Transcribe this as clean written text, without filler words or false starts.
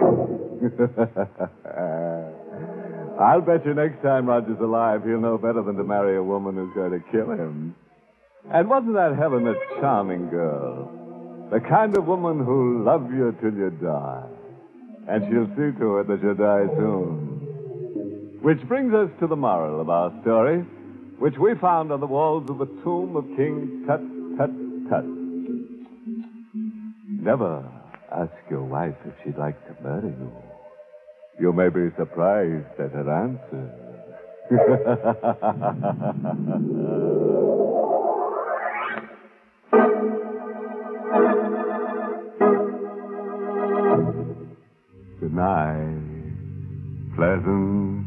I'll bet you next time Roger's alive, he'll know better than to marry a woman who's going to kill him. And wasn't that Helen a charming girl? The kind of woman who'll love you till you die. And she'll see to it that you die soon. Which brings us to the moral of our story, which we found on the walls of the tomb of King Tut, Tut, Tut. Never ask your wife if she'd like to murder you. You may be surprised at her answer. Good night. Pleasant